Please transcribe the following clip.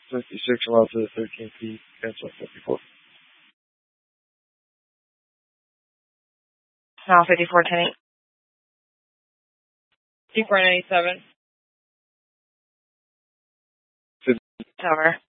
56 allowed to the 13 feet, cancel 54. Now 54, 10-8. 2497. Tower.